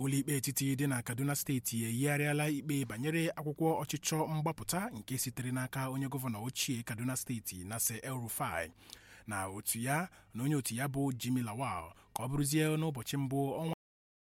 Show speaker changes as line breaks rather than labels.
ụlọikpe etiti dị na Kaduna steeti eyigharịala ikpe banyere akwụkwọ ọchịchọ mgbapụta nke sitere n'aka onye gọvanọ ochie Kaduna steeti Nasir El-Rufai na otu ya na onye otu ya bụ Jimmy Lawal ka ọ bụrụzie n'ụbọchị mbụ ọnwa